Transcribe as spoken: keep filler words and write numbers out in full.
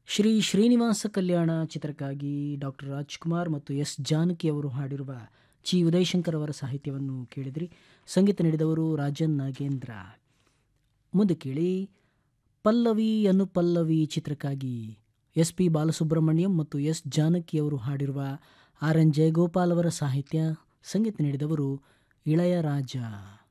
ಶ್ರೀ ಶ್ರೀನಿವಾಸ ಕಲ್ಯಾಣ ಚಿತ್ರಕ್ಕಾಗಿ ಡಾಕ್ಟರ್ ರಾಜ್ಕುಮಾರ್ ಮತ್ತು ಎಸ್ ಜಾನಕಿ ಅವರು ಹಾಡಿರುವ ಚಿ ಉದಯಶಂಕರ್ ಅವರ ಸಾಹಿತ್ಯವನ್ನು ಕೇಳಿದ್ರಿ. ಸಂಗೀತ ನೀಡಿದವರು ರಾಜನ್ ನಾಗೇಂದ್ರ. ಮುಂದೆ ಕೇಳಿ ಪಲ್ಲವಿ ಅನುಪಲ್ಲವಿ ಚಿತ್ರಕ್ಕಾಗಿ ಎಸ್ ಪಿ ಬಾಲಸುಬ್ರಹ್ಮಣ್ಯಂ ಮತ್ತು ಎಸ್ ಜಾನಕಿ ಅವರು ಹಾಡಿರುವ ಆರ್ ಎನ್ ಜಯಗೋಪಾಲ್ ಅವರ ಸಾಹಿತ್ಯ. ಸಂಗೀತ ನೀಡಿದವರು ಇಳೆಯರಾಜ.